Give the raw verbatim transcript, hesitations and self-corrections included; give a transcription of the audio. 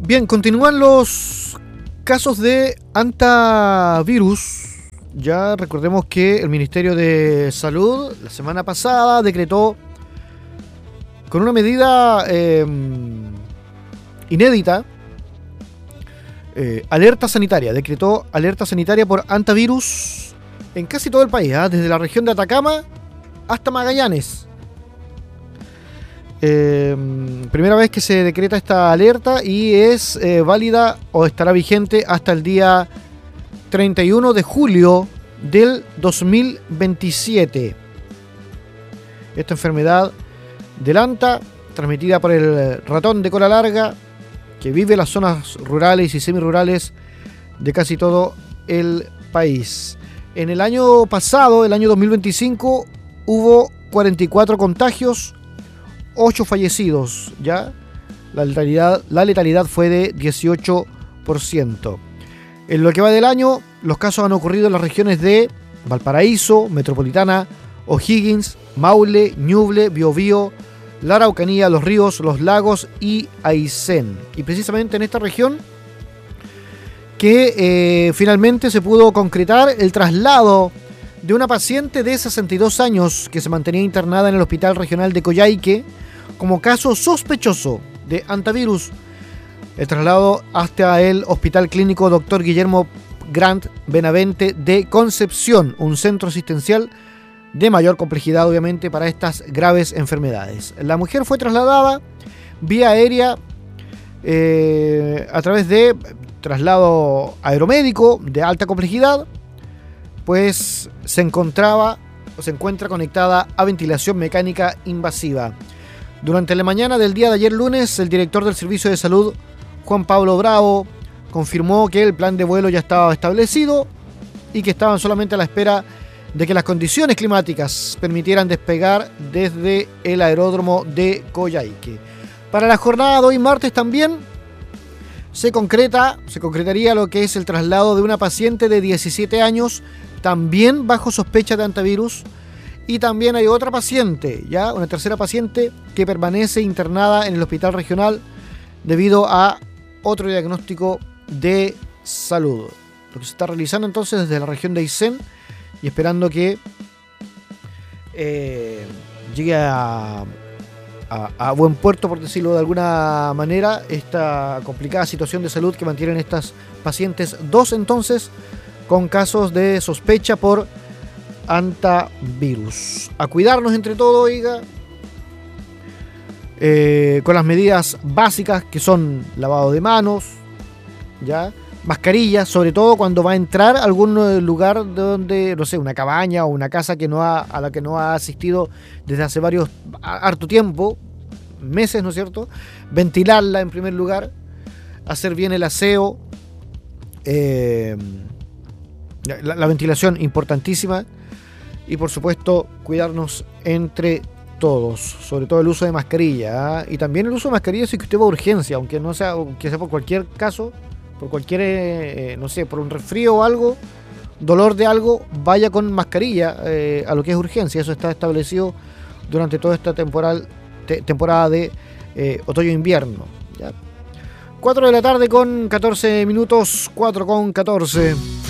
Bien, continúan los casos de hantavirus. Ya recordemos que el Ministerio de Salud la semana pasada decretó con una medida eh, inédita eh, alerta sanitaria. Decretó alerta sanitaria por hantavirus en casi todo el país, ¿eh? Desde la región de Atacama hasta Magallanes. Eh, primera vez que se decreta esta alerta y es eh, válida o estará vigente hasta el día treinta y uno de julio del dos mil veintisiete. Esta enfermedad del hanta, transmitida por el ratón de cola larga, que vive en las zonas rurales y semirurales de casi todo el país. En el año pasado, el año dos mil veinticinco, hubo cuarenta y cuatro contagios, ocho fallecidos, ya la letalidad, la letalidad fue de dieciocho por ciento. En lo que va del año, los casos han ocurrido en las regiones de Valparaíso, Metropolitana, O'Higgins, Maule, Ñuble, Biobío, la Araucanía, Los Ríos, Los Lagos y Aysén. Y precisamente en esta región que eh, finalmente se pudo concretar el traslado de una paciente de sesenta y dos años que se mantenía internada en el Hospital Regional de Coyhaique como caso sospechoso de hantavirus. El traslado hasta el Hospital Clínico doctor Guillermo Grant Benavente de Concepción, un centro asistencial de mayor complejidad obviamente para estas graves enfermedades. La mujer fue trasladada vía aérea eh, a través de traslado aeromédico de alta complejidad, pues se encontraba o se encuentra conectada a ventilación mecánica invasiva. Durante la mañana del día de ayer lunes, el director del Servicio de Salud, Juan Pablo Bravo, confirmó que el plan de vuelo ya estaba establecido y que estaban solamente a la espera de que las condiciones climáticas permitieran despegar desde el aeródromo de Coyhaique. Para la jornada de hoy martes también se concreta, se concretaría lo que es el traslado de una paciente de diecisiete años, también bajo sospecha de hantavirus, y también hay otra paciente, ya una tercera paciente que permanece internada en el hospital regional debido a otro diagnóstico de salud. Lo que se está realizando entonces desde la región de Aysén y esperando que eh, llegue a, a, a buen puerto, por decirlo de alguna manera, esta complicada situación de salud que mantienen estas pacientes, dos entonces con casos de sospecha por hantavirus. A cuidarnos entre todos, oiga, eh, con las medidas básicas que son lavado de manos, ya, mascarilla, sobre todo cuando va a entrar a algún lugar donde, no sé, una cabaña o una casa que no ha, a la que no ha asistido desde hace varios, harto tiempo, meses, ¿no es cierto? Ventilarla en primer lugar, hacer bien el aseo, eh, la, la ventilación importantísima. Y por supuesto cuidarnos entre todos, sobre todo el uso de mascarilla, ¿eh? Y también el uso de mascarilla si que usted va a urgencia, aunque no sea, que sea por cualquier caso, por cualquier, eh, no sé, por un resfrío o algo, dolor de algo, vaya con mascarilla eh, a lo que es urgencia. Eso está establecido durante toda esta temporal, te, temporada de eh, otoño-invierno, ¿ya? cuatro de la tarde con catorce minutos, cuatro con catorce.